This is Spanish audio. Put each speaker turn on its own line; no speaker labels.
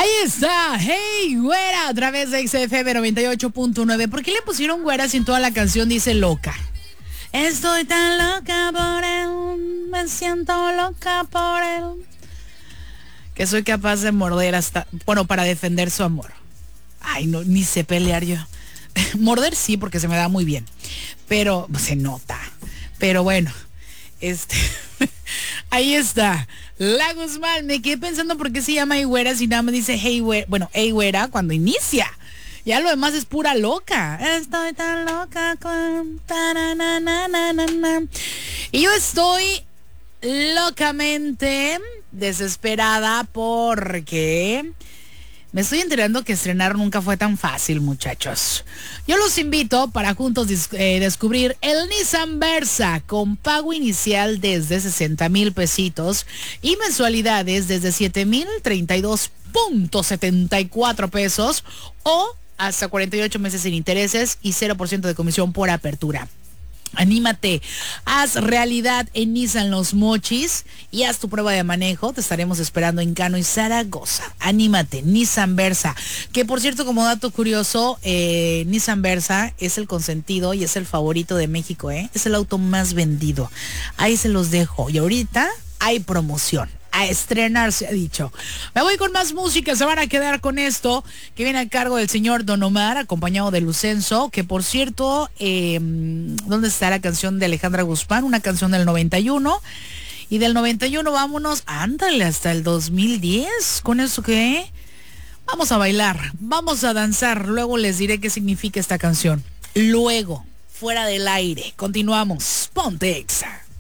Ahí está, hey güera, a través de XFM 98.9. ¿Por qué le pusieron güera si en toda la canción dice loca? Estoy tan loca por él, me siento loca por él, que soy capaz de morder hasta, bueno, para defender su amor. Ay, no, ni sé pelear yo. Morder sí, porque se me da muy bien, pero se nota. Pero bueno, ahí está. La Guzmán, me quedé pensando por qué se llama Hey güera si nada me dice hey güera. Bueno, hey güera cuando inicia. Ya lo demás es pura loca. Estoy tan loca con... Y yo estoy locamente desesperada porque me estoy enterando que estrenar nunca fue tan fácil, muchachos. Yo los invito para juntos descubrir el Nissan Versa con pago inicial desde 60,000 pesitos y mensualidades desde 7,032.74 pesos o hasta 48 meses sin intereses y 0% de comisión por apertura. Anímate, haz realidad en Nissan Los Mochis y haz tu prueba de manejo. Te estaremos esperando en Cano y Zaragoza. Anímate, Nissan Versa. Que por cierto, como dato curioso, Nissan Versa es el consentido y es el favorito de México, Es el auto más vendido. Ahí se los dejo. Y ahorita hay promoción. A estrenar, se ha dicho. Me voy con más música, se van a quedar con esto, que viene a cargo del señor Don Omar, acompañado de Lucenzo, que por cierto, ¿dónde está la canción de Alejandra Guzmán? Una canción del 91, y del 91 vámonos, ándale, hasta el 2010, ¿con eso qué? Vamos a bailar, vamos a danzar, luego les diré qué significa esta canción. Luego, fuera del aire, continuamos, ponte Exa.